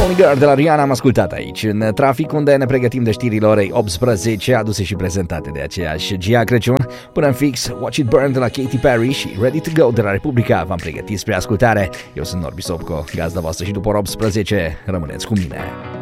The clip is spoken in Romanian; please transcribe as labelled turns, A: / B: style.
A: Only Girl de la Rihanna am ascultat aici, în trafic, unde ne pregătim de știrile orei 18, aduse și prezentate de aceeași Gia Crăciun. Până în fix, Watch It Burn de la Katy Perry și Ready to Go de la Republica v-am pregătit spre ascultare. Eu sunt Norbi Sopco, gazda voastră și după ora 18, rămâneți cu mine.